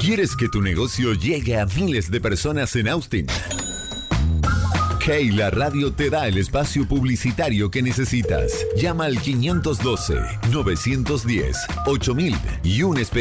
¿Quieres que tu negocio llegue a miles de personas en Austin? Hey, la radio te da el espacio publicitario que necesitas. Llama al 512-910-8000 y un especialista